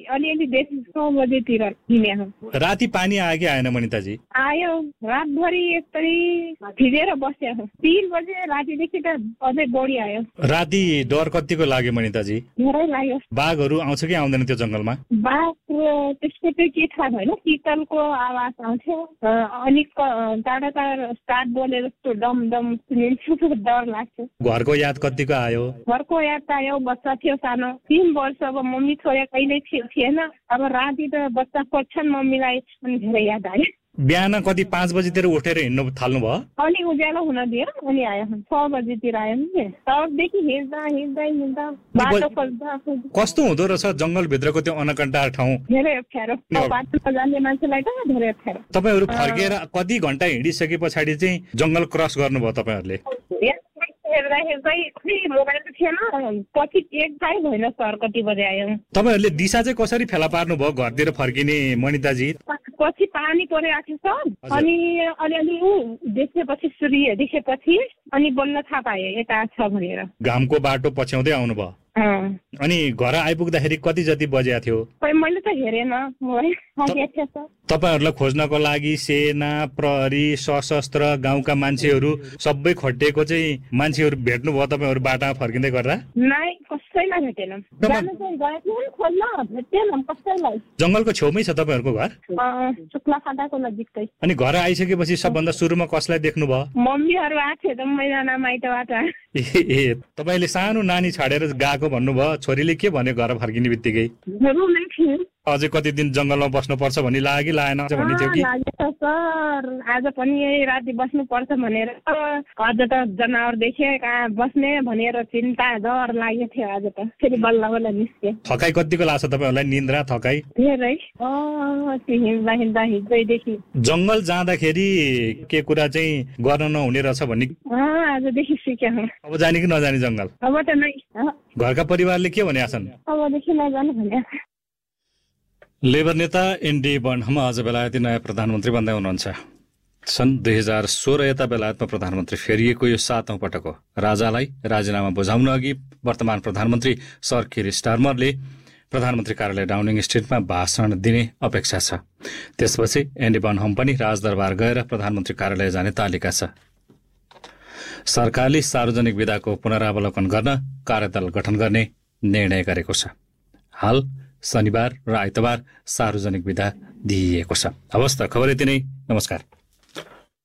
अलिअलि बेसी 6 बजेतिर हिँडे हो। राति पानी आयो कि आएन मनिताजी? आयो, रातभरि यस्तै भिजेर बस्यो। 3 बजे रातिदेखि त अझै बढी आयो। राति डर कतिको लाग्यो मनिताजी? धेरै लाग्यो। बाघहरू आउँछ कि आउँदैन त्यो जंगलमा? बाघ त्यसको चाहिँ के थाहा छैन, शीतलको आवाज आउँथ्यो। अनि टाढा टाढा स्टार्ट बोलेर जस्तो डम डम सुनिन्थ्यो, डर लाग्थ्यो। घरको याद कतिको आयो? घरको याद त आयो, बच्चा थियो सानो 3 वर्ष, अब मम्मी छोरा कहिल्यै थिएन। अब राति त बच्चा पढ्छन्, मम्मीलाई अनि धेरै याद आयो। बिहान कति 5 बजीतिर उठेर हिँड्नु थाल्नु भयो? अनि उज्यालो हुन दियो अनि आयो। 6 बजीतिर आयो नि। तबदेखि हिँड्दा बाटो खोज्दा। कस्तो हुँदो रहेछ जंगलभित्रको त्यो अनकन्टा ठाउँ? धेरै अप्ठ्यारो, बाटोमा जाने मान्छेलाई त धेरै अप्ठ्यारो। तपाईहरु फर्केर कति घण्टा हिँडिसके पछाडि चाहिँ जंगल क्रस गर्नुभयो तपाईहरुले? हेर्दै मोबाइल त थिएन, पछि एक टाइम होइन सर कति बजे आयो। तपाईहरुले दिशा चाहिँ कसरी फेला पार्नु भयो घरतिर फर्किने मनिताजी? पछि पानी परिरहेको थियो सर, अनि अलिअलि देखेपछि सूर्य देखेपछि अनि बल्ल थाहा पाएँ यता छ भनेर। घामको बाटो पछ्याउँदै आउनुभयो। अनि घर आइपुग्दाखेरि कति जति बजेको थियो? मैले त हेरेन, तपाईहरुलाई खोज्नको लागि सेना, प्रहरी, सशस्त्र, गाउँका मान्छेहरू सबै खटिएको चाहिँ मान्छेहरू भेट्नु भयो तपाईहरु बाटामा फर्किँदै गर्दा? नाइ, कसैलाई भेटेन। जान चाहिँ गएको खोज्न भेटेन कसैलाई। जंगलको छेउमै छ तपाईहरुको घर? शुक्ला फाटाको नजिकै। अनि घर आइसकेपछि सबभन्दा सुरुमा कसलाई देख्नु भयो? मम्मीहरु आथे त मैदाना माइतबाट। ए तपाईले सानो नानी छाडेर गएको भन्नुभयो, छोरीले के भन्यो घर फर्किने बित्तिकै? अझै कति दिन जंगलमा बस्नुपर्छ भनी लाग्यो लागेन भन्ने थियो कि? सर आज पनि यही राति बस्नुपर्छ भनेर अझ त जनावर देखे कहाँ बस्ने भनेर चिन्ता डर लागेको थियो। आज त फेरि बल्ल बल्ल निस्के। थकाइ कतिको लाग्छ तपाईहरुलाई? निन्द्रा थकाइ धेरै हिँड्दा हिजोदेखि। जंगल जाँदाखेरि के कुरा चाहिँ गर्न नहुने रहेछ भन्ने आजदेखि सिक्यो। अब जाने कि नजाने जंगल? अब त नै। घरका परिवारले के भने छन्? अबदेखि नजानु भने। लेबर नेता एनडी बर्नहम आज बेलायती नयाँ प्रधानमन्त्री बन्दै हुनुहुन्छ। सन् 2016 यता बेलायतमा प्रधानमन्त्री फेरिएको यो 7औं पटक हो। राजालाई राजीनामा बुझाउन अघि वर्तमान प्रधानमन्त्री सर किर स्टारमरले प्रधानमन्त्री कार्यालय डाउनिङ स्ट्रिटमा भाषण दिने अपेक्षा छ। त्यसपछि एनडी बर्नहम पनि राजदरबार गएर प्रधानमन्त्री कार्यालय जाने तालिका छ। सरकारले सार्वजनिक विधाको पुनरावलोकन गर्न कार्यदल गठन गर्ने निर्णय गरेको छ। हाल शनिबार र आइतबार सार्वजनिक विधा दिइएको छ। हवस् त, खबर यति नै। नमस्कार।